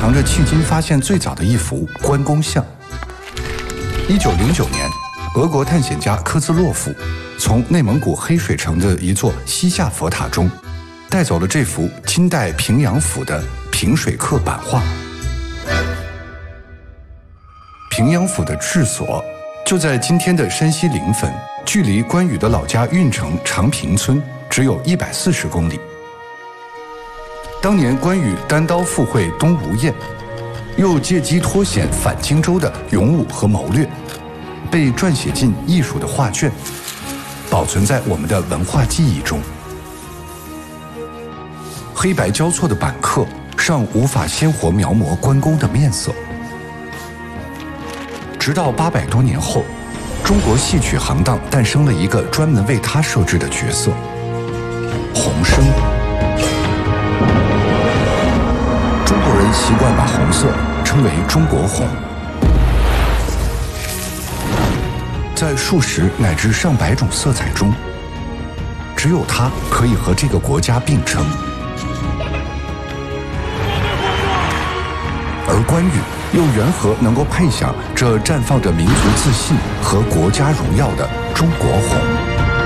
藏着迄今发现最早的一幅关公像。1909年，俄国探险家科兹洛夫从内蒙古黑水城的一座西夏佛塔中带走了这幅金代平阳府的平水刻版画。平阳府的治所就在今天的山西临汾，距离关羽的老家运城长平村只有140公里。当年关羽单刀赴会东吴堰，又借机脱险反荆州的勇武和谋略，被撰写进艺术的画卷，保存在我们的文化记忆中。黑白交错的版刻尚无法鲜活描摹关公的面色。直到800多年后，中国戏曲行当诞生了一个专门为他设置的角色——红生。中国人习惯把红色称为中国红，在数十乃至上百种色彩中，只有它可以和这个国家并称。而关羽又缘何能够配享这绽放着民族自信和国家荣耀的中国红？